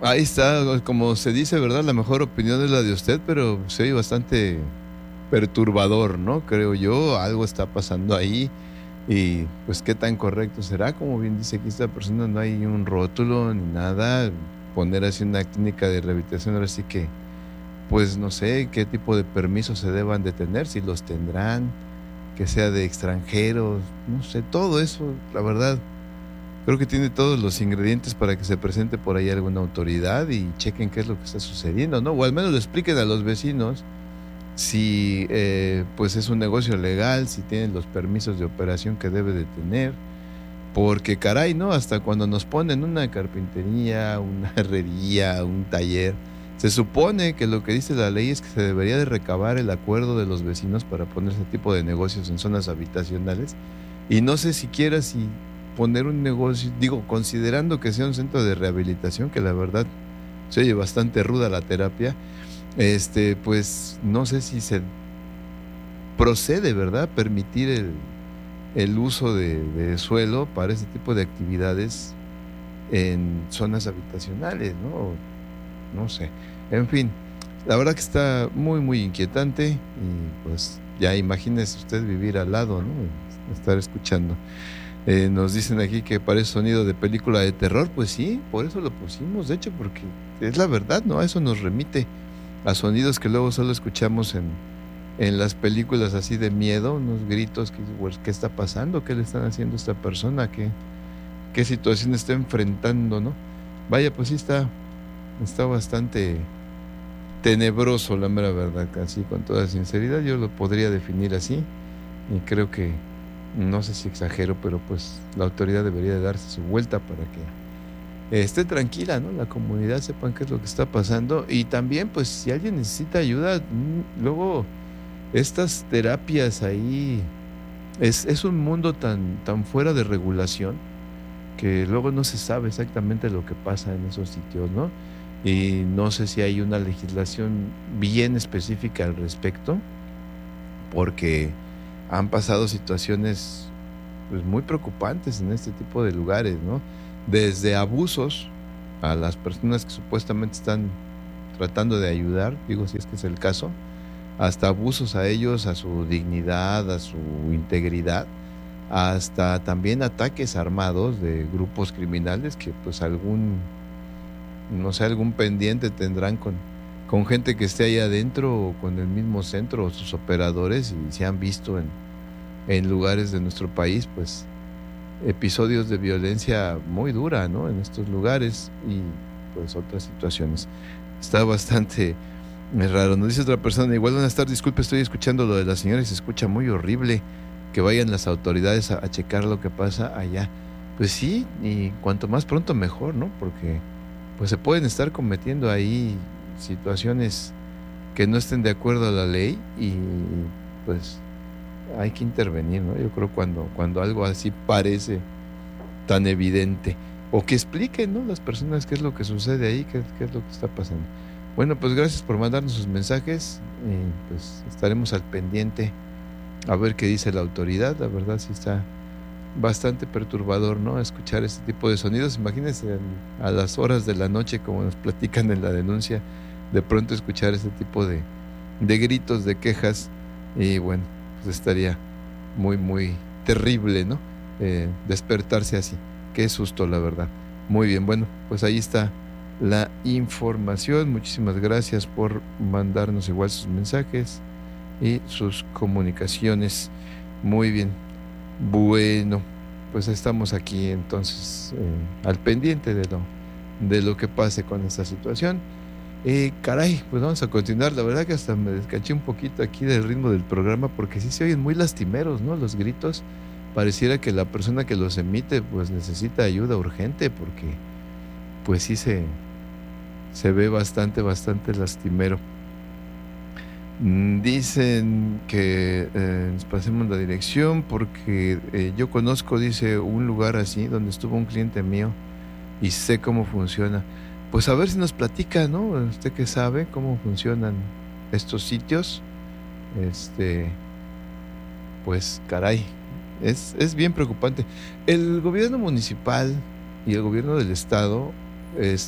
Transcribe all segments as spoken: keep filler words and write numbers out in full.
Ahí está, como se dice, ¿verdad? La mejor opinión es la de usted, pero se oye bastante perturbador, ¿no? Creo yo, algo está pasando ahí y pues qué tan correcto será, como bien dice aquí esta persona, no hay un rótulo ni nada, poner así una clínica de rehabilitación, ahora sí que, pues no sé qué tipo de permisos se deban de tener, si los tendrán, que sea de extranjeros, no sé, todo eso, la verdad. Creo que tiene todos los ingredientes para que se presente por ahí alguna autoridad y chequen qué es lo que está sucediendo, ¿no? O al menos le expliquen a los vecinos si eh, pues es un negocio legal, si tienen los permisos de operación que debe de tener, porque caray, ¿no? Hasta cuando nos ponen una carpintería, una herrería, un taller, se supone que lo que dice la ley es que se debería de recabar el acuerdo de los vecinos para poner ese tipo de negocios en zonas habitacionales. Y no sé siquiera si poner un negocio, digo, considerando que sea un centro de rehabilitación, que la verdad se oye bastante ruda la terapia, este, pues no sé si se procede, ¿verdad? Permitir el, el uso de, de suelo para ese tipo de actividades en zonas habitacionales, ¿no? No sé. En fin, la verdad que está muy, muy inquietante y pues ya imagínese usted vivir al lado, ¿no? Estar escuchando. Eh, nos dicen aquí que parece sonido de película de terror, pues sí, por eso lo pusimos, de hecho, porque es la verdad, ¿no? A eso nos remite, a sonidos que luego solo escuchamos en, en las películas así de miedo, unos gritos, que, pues, ¿qué está pasando? ¿Qué le están haciendo a esta persona? ¿Qué, qué situación está enfrentando, no? Vaya, pues sí está, está bastante tenebroso, la mera verdad, así con toda sinceridad, yo lo podría definir así, y creo que, no sé si exagero, pero pues la autoridad debería de darse su vuelta para que eh, esté tranquila, ¿no? La comunidad sepan qué es lo que está pasando y también pues si alguien necesita ayuda, mm, luego estas terapias ahí es, es un mundo tan, tan fuera de regulación que luego no se sabe exactamente lo que pasa en esos sitios, ¿no? Y no sé si hay una legislación bien específica al respecto, porque han pasado situaciones pues muy preocupantes en este tipo de lugares, ¿no? Desde abusos a las personas que supuestamente están tratando de ayudar, digo si es que es el caso, hasta abusos a ellos, a su dignidad, a su integridad, hasta también ataques armados de grupos criminales que pues algún, no sé, algún pendiente tendrán con, con gente que esté ahí adentro o con el mismo centro o sus operadores y se han visto en, en lugares de nuestro país, pues episodios de violencia muy dura, ¿no? En estos lugares y pues otras situaciones. Está bastante raro. Nos dice otra persona, igual buenas tardes, disculpe, estoy escuchando lo de la señora y se escucha muy horrible. Que vayan las autoridades a, a checar lo que pasa allá. Pues sí, y cuanto más pronto mejor, ¿no? Porque pues se pueden estar cometiendo ahí situaciones que no estén de acuerdo a la ley y pues hay que intervenir, ¿no? Yo creo cuando, cuando algo así parece tan evidente. O que expliquen, ¿no? Las personas qué es lo que sucede ahí, qué, qué es lo que está pasando. Bueno, pues gracias por mandarnos sus mensajes y pues estaremos al pendiente a ver qué dice la autoridad. La verdad sí está bastante perturbador, ¿no? Escuchar este tipo de sonidos. Imagínense a las horas de la noche, como nos platican en la denuncia, de pronto escuchar ese tipo de, de gritos, de quejas y bueno, pues estaría muy, muy terrible, ¿no? Eh, despertarse así. Qué susto, la verdad. Muy bien, bueno, pues ahí está la información. Muchísimas gracias por mandarnos igual sus mensajes y sus comunicaciones. Muy bien. Bueno, pues estamos aquí entonces eh, al pendiente de lo, de lo que pase con esta situación. Eh, caray, pues vamos a continuar. La verdad que hasta me descaché un poquito aquí del ritmo del programa porque sí se oyen muy lastimeros, ¿no? Los gritos. Pareciera que la persona que los emite pues necesita ayuda urgente porque pues sí se, se ve bastante, bastante lastimero. Dicen que eh, nos pasemos la dirección porque eh, yo conozco, dice, un lugar así donde estuvo un cliente mío y sé cómo funciona. Pues a ver si nos platica, ¿no? Usted que sabe cómo funcionan estos sitios. Este, pues caray, es, es bien preocupante. El gobierno municipal y el gobierno del estado es,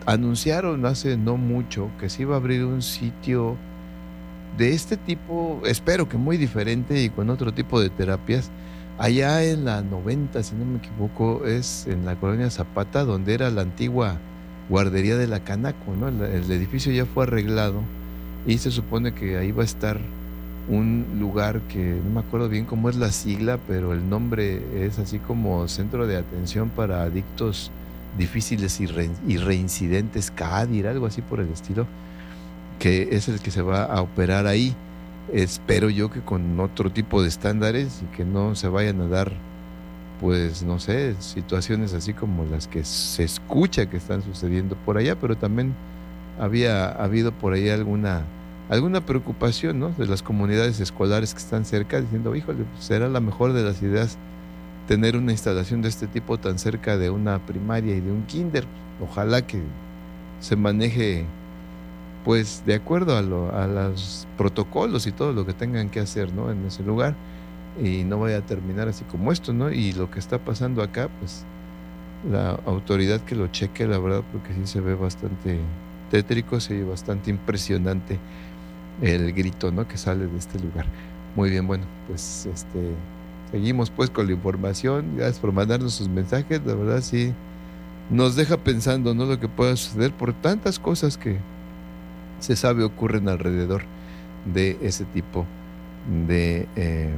anunciaron hace no mucho que se iba a abrir un sitio de este tipo, espero que muy diferente y con otro tipo de terapias, allá en la noventa, si no me equivoco, es en la colonia Zapata, donde era la antigua guardería de la Canaco, ¿no? El, el edificio ya fue arreglado y se supone que ahí va a estar un lugar que no me acuerdo bien cómo es la sigla, pero el nombre es así como Centro de Atención para Adictos Difíciles y, re, y Reincidentes, CADIR, algo así por el estilo, que es el que se va a operar ahí. Espero yo que con otro tipo de estándares y que no se vayan a dar, pues no sé, situaciones así como las que se escucha que están sucediendo por allá, pero también había habido por ahí alguna alguna preocupación, ¿no?, de las comunidades escolares que están cerca, diciendo, híjole, pues será la mejor de las ideas tener una instalación de este tipo tan cerca de una primaria y de un kinder. Ojalá que se maneje pues de acuerdo a, lo, a los protocolos y todo lo que tengan que hacer, ¿no?, en ese lugar, y no vaya a terminar así como esto, ¿no? Y lo que está pasando acá, pues la autoridad que lo cheque, la verdad, porque sí se ve bastante tétrico, sí, bastante impresionante el grito, ¿no?, que sale de este lugar. Muy bien, bueno, pues este seguimos pues con la información. Gracias por mandarnos sus mensajes, la verdad sí nos deja pensando, ¿no?, lo que pueda suceder por tantas cosas que se sabe ocurren alrededor de ese tipo de eh,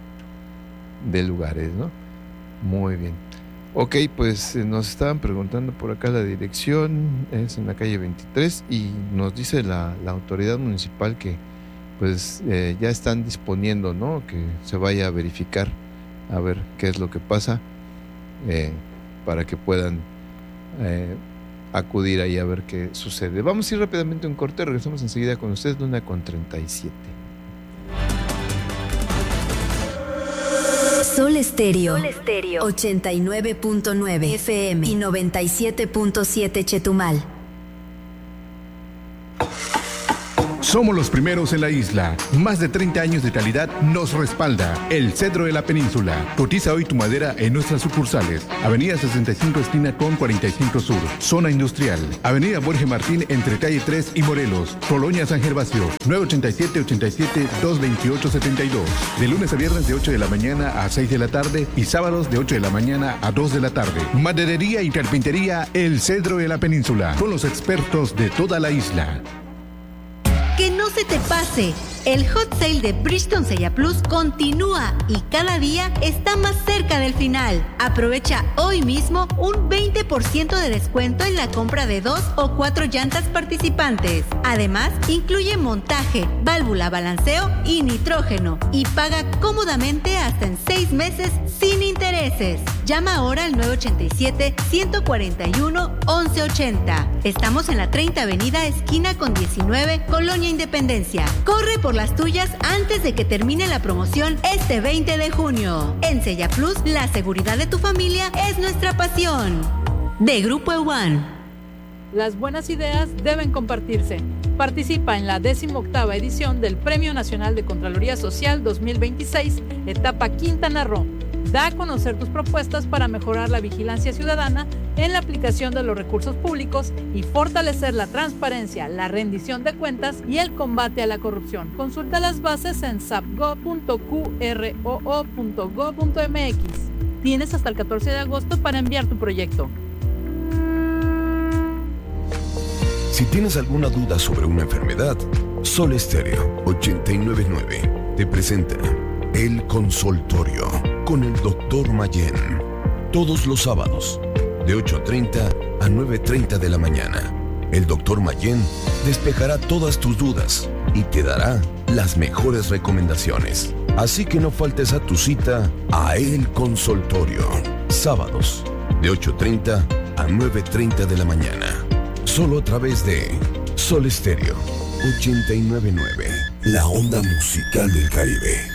de lugares, ¿no? Muy bien. Ok, pues eh, nos estaban preguntando por acá la dirección, es en la calle veintitrés, y nos dice la, la autoridad municipal que pues eh, ya están disponiendo, ¿no?, que se vaya a verificar a ver qué es lo que pasa, eh, para que puedan eh, acudir ahí a ver qué sucede. Vamos a ir rápidamente a un corte, regresamos enseguida con ustedes, una con treinta y siete. Sol Estéreo, Sol Estéreo, ochenta y nueve punto nueve F M y noventa y siete punto siete Chetumal. Somos los primeros en la isla. Más de treinta años de calidad nos respalda. El Cedro de la Península. Cotiza hoy tu madera en nuestras sucursales. Avenida sesenta y cinco esquina con cuarenta y cinco Sur. Zona Industrial. Avenida Borges Martín entre calle tres y Morelos. Colonia San Gervasio. nueve ocho siete, ocho siete, dos dos ocho, siete dos. De lunes a viernes de ocho de la mañana a seis de la tarde y sábados de ocho de la mañana a dos de la tarde. Maderería y carpintería El Cedro de la Península. Con los expertos de toda la isla. Que no se te pase, el hot sale de Bridgestone Sella Plus continúa y cada día está más cerca del final. Aprovecha hoy mismo un veinte por ciento de descuento en la compra de dos o cuatro llantas participantes. Además, incluye montaje, válvula, balanceo y nitrógeno y paga cómodamente hasta en seis meses sin intereses. Llama ahora al nueve ocho siete, uno cuatro uno, once ochenta. Estamos en la treinta Avenida, esquina con diecinueve, Colonia Independencia. Corre por las tuyas antes de que termine la promoción este veinte de junio. En Sella Plus, la seguridad de tu familia es nuestra pasión. De Grupo EWAN. Las buenas ideas deben compartirse. Participa en la decimoctava edición del Premio Nacional de Contraloría Social dos mil veintiséis, etapa Quintana Roo. Da a conocer tus propuestas para mejorar la vigilancia ciudadana en la aplicación de los recursos públicos y fortalecer la transparencia, la rendición de cuentas y el combate a la corrupción. Consulta las bases en sapgo punto cu erre o o punto gob punto eme equis. Tienes hasta el catorce de agosto para enviar tu proyecto. Si tienes alguna duda sobre una enfermedad, Sol Estéreo ochenta y nueve punto nueve te presenta El Consultorio con el doctor Mayén. Todos los sábados, de ocho treinta a nueve treinta de la mañana. El doctor Mayén despejará todas tus dudas y te dará las mejores recomendaciones. Así que no faltes a tu cita a El Consultorio. Sábados, de ocho treinta a nueve treinta de la mañana. Solo a través de Sol Estéreo ochenta y nueve punto nueve. La onda musical del Caribe.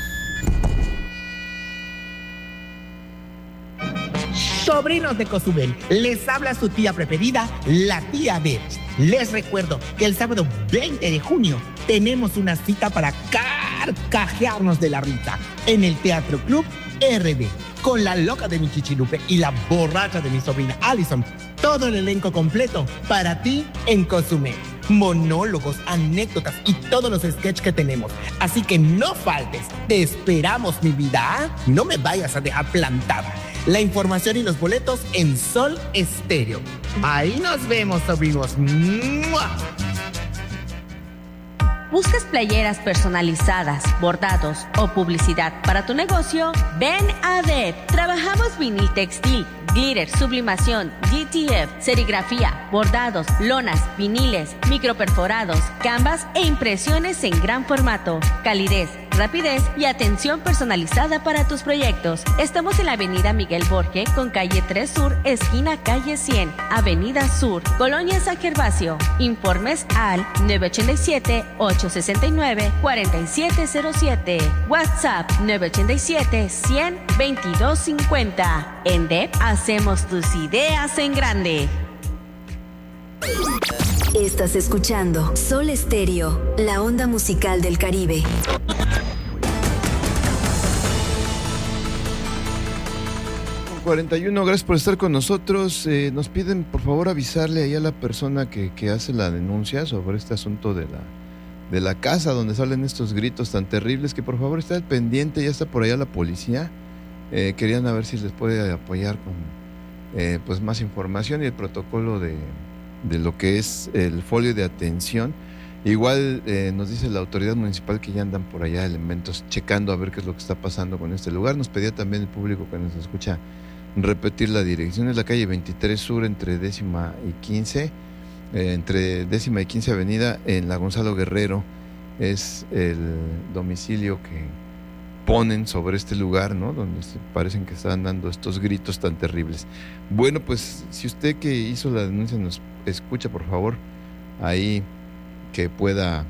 Sobrinos de Cozumel, les habla su tía preferida, la tía Beth. Les recuerdo que el sábado veinte de junio tenemos una cita para carcajearnos de la risa en el Teatro Club erre be con la loca de mi Chichilupe y la borracha de mi sobrina Allison. todo el elenco completo para ti en Cozumel. Monólogos, anécdotas y todos los sketches que tenemos. Así que no faltes. Te esperamos, mi vida. No me vayas a dejar plantada. La información y los boletos en Sol Estéreo. Ahí nos vemos, sobrinos. ¡Mua! ¿Buscas playeras personalizadas, bordados o publicidad para tu negocio? Ven a D E P. Trabajamos vinil textil, glitter, sublimación, G T F, serigrafía, bordados, lonas, viniles, microperforados, canvas e impresiones en gran formato. Calidez, rapidez y atención personalizada para tus proyectos. Estamos en la avenida Miguel Borge con calle tres Sur, esquina calle cien, avenida Sur, Colonia San Gervasio. Informes al nueve ocho siete, ocho seis nueve, cuatro siete cero siete. WhatsApp nueve ocho siete, cien, veintidós cincuenta. En D E P hacemos tus ideas en grande. Estás escuchando Sol Estéreo, la onda musical del Caribe. cuarenta y uno, gracias por estar con nosotros. Eh, nos piden por favor avisarle ahí a la persona que, que hace la denuncia sobre este asunto de la, de la casa donde salen estos gritos tan terribles, que por favor esté al pendiente. Ya está por allá la policía. Eh, querían a ver si les puede apoyar con eh, pues más información y el protocolo de, de lo que es el folio de atención. Igual eh, nos dice la autoridad municipal que ya andan por allá elementos checando a ver qué es lo que está pasando con este lugar. Nos pedía también el público que nos escucha repetir la dirección. Es la calle veintitrés Sur entre décima y quince, eh, entre décima y quince avenida, en la Gonzalo Guerrero. Es el domicilio que ponen sobre este lugar, ¿no? Donde se parecen que están dando estos gritos tan terribles. Bueno, pues si usted que hizo la denuncia nos escucha, por favor, ahí que pueda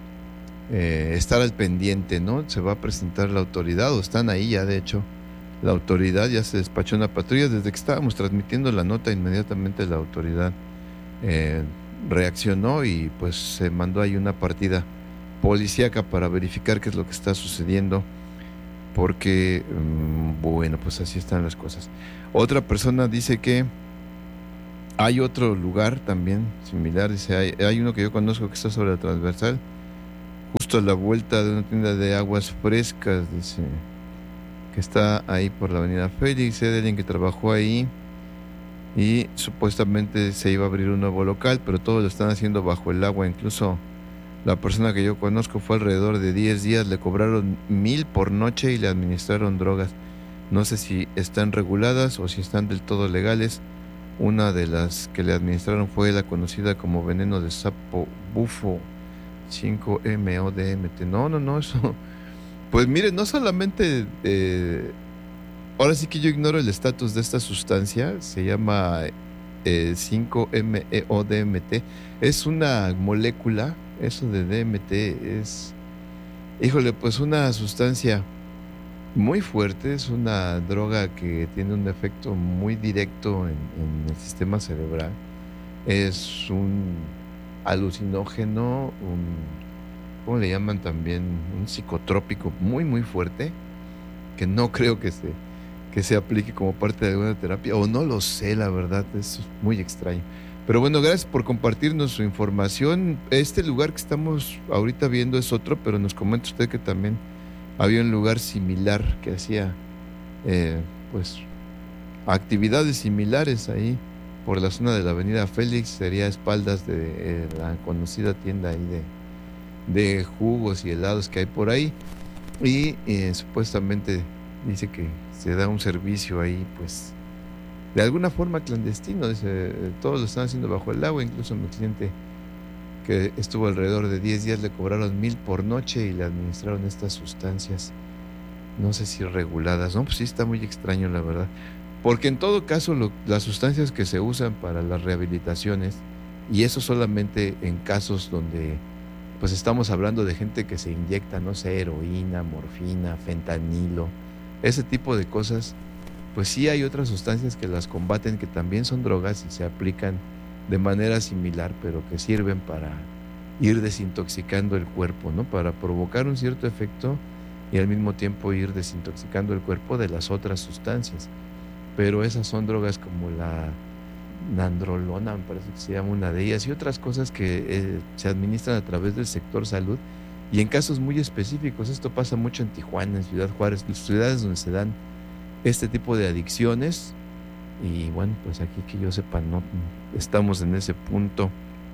eh, estar al pendiente, ¿no? Se va a presentar la autoridad, o están ahí ya, de hecho, la autoridad, ya se despachó una patrulla. Desde que estábamos transmitiendo la nota, inmediatamente la autoridad eh, reaccionó y pues se mandó ahí una partida policíaca para verificar qué es lo que está sucediendo, porque, mmm, bueno, pues así están las cosas. Otra persona dice que hay otro lugar también similar, dice, hay, hay uno que yo conozco que está sobre la transversal, justo a la vuelta de una tienda de aguas frescas, dice, que está ahí por la avenida Félix, de alguien que trabajó ahí y supuestamente se iba a abrir un nuevo local, pero todo lo están haciendo bajo el agua. Incluso la persona que yo conozco fue alrededor de diez días, le cobraron mil por noche y le administraron drogas. No sé si están reguladas o si están del todo legales. Una de las que le administraron fue la conocida como veneno de sapo bufo cinco M O D M T. No, no, no, eso... Pues mire, no solamente... Eh, ahora sí que yo ignoro el estatus de esta sustancia. Se llama eh, cinco M O D M T. Es una molécula. Eso de D M T es... Híjole, pues una sustancia muy fuerte. Es una droga que tiene un efecto muy directo en, en el sistema cerebral. Es un alucinógeno, un... ¿cómo le llaman también? Un psicotrópico muy muy fuerte, que no creo que se, que se aplique como parte de alguna terapia, o no lo sé, la verdad, es muy extraño. Pero bueno, gracias por compartirnos su información. Este lugar que estamos ahorita viendo es otro, pero nos comenta usted que también había un lugar similar que hacía eh, pues actividades similares ahí por la zona de la avenida Félix, sería a espaldas de eh, la conocida tienda ahí de de jugos y helados que hay por ahí, y eh, supuestamente dice que se da un servicio ahí, pues de alguna forma clandestino. Dice, todos lo están haciendo bajo el agua. Incluso mi cliente, que estuvo alrededor de diez días, le cobraron mil por noche y le administraron estas sustancias, no sé si reguladas. No, pues sí está muy extraño, la verdad, porque en todo caso lo, las sustancias que se usan para las rehabilitaciones, y eso solamente en casos donde pues estamos hablando de gente que se inyecta, no sé, heroína, morfina, fentanilo, ese tipo de cosas, pues sí hay otras sustancias que las combaten, que también son drogas y se aplican de manera similar, pero que sirven para ir desintoxicando el cuerpo, ¿no? Para provocar un cierto efecto y al mismo tiempo ir desintoxicando el cuerpo de las otras sustancias. Pero esas son drogas como la nandrolona, me parece que se llama una de ellas, y otras cosas que eh, se administran a través del sector salud, y en casos muy específicos. Esto pasa mucho en Tijuana, en Ciudad Juárez, las ciudades donde se dan este tipo de adicciones, y bueno, pues aquí que yo sepa no estamos en ese punto.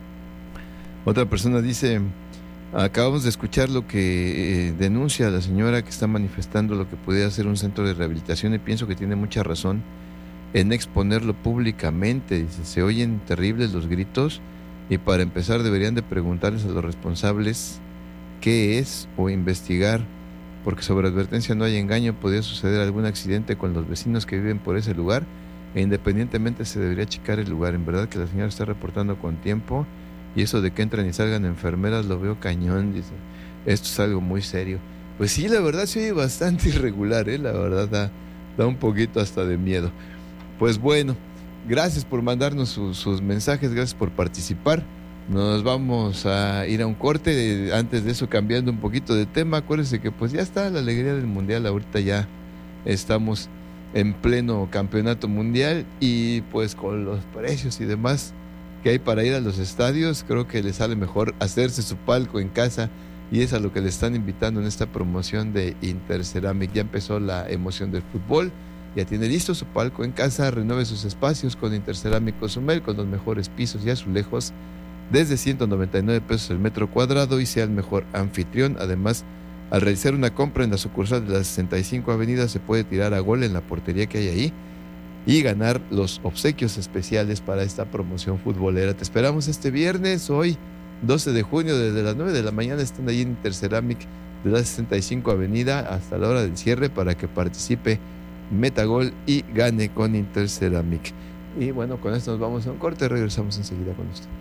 Otra persona dice: acabamos de escuchar lo que eh, denuncia la señora que está manifestando lo que pudiera ser un centro de rehabilitación, y pienso que tiene mucha razón en exponerlo públicamente. Dice, se oyen terribles los gritos, y para empezar deberían de preguntarles a los responsables qué es, o investigar, porque sobre advertencia no hay engaño. Podría suceder algún accidente con los vecinos que viven por ese lugar, e independientemente se debería checar el lugar. En verdad que la señora está reportando con tiempo, y eso de que entran y salgan enfermeras lo veo cañón. Dice, esto es algo muy serio. Pues sí, la verdad se oye bastante irregular, ¿eh? La verdad da, da un poquito hasta de miedo. Pues bueno, gracias por mandarnos su, sus mensajes, gracias por participar. Nos vamos a ir a un corte. Antes de eso, cambiando un poquito de tema, acuérdense que pues ya está la alegría del mundial. Ahorita ya estamos en pleno campeonato mundial, y pues con los precios y demás que hay para ir a los estadios, creo que les sale mejor hacerse su palco en casa, y es a lo que le están invitando en esta promoción de Interceramic. Ya empezó la emoción del fútbol, ya tiene listo su palco en casa. Renueve sus espacios con Interceramic Cozumel, con los mejores pisos y azulejos desde ciento noventa y nueve pesos el metro cuadrado, y sea el mejor anfitrión. Además, al realizar una compra en la sucursal de la sesenta y cinco Avenida, se puede tirar a gol en la portería que hay ahí y ganar los obsequios especiales para esta promoción futbolera. Te esperamos este viernes, hoy doce de junio, desde las nueve de la mañana. Están ahí en Interceramic de la sesenta y cinco Avenida hasta la hora del cierre, para que participe, meta gol y gane con Interceramic. Y bueno, con esto nos vamos a un corte, regresamos enseguida con usted.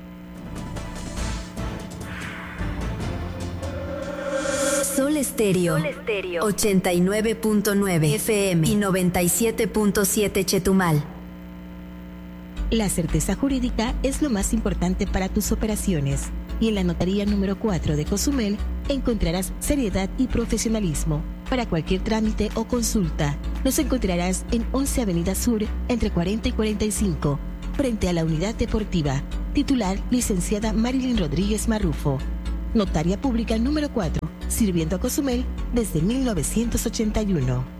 Sol Estéreo, Sol Estéreo, ochenta y nueve punto nueve F M y noventa y siete punto siete Chetumal. La certeza jurídica es lo más importante para tus operaciones, y en la notaría número cuatro de Cozumel encontrarás seriedad y profesionalismo. Para cualquier trámite o consulta, nos encontrarás en once Avenida Sur, entre cuarenta y cuarenta y cinco, frente a la Unidad Deportiva. Titular, licenciada Marilyn Rodríguez Marrufo. Notaria pública número cuatro, sirviendo a Cozumel desde mil novecientos ochenta y uno.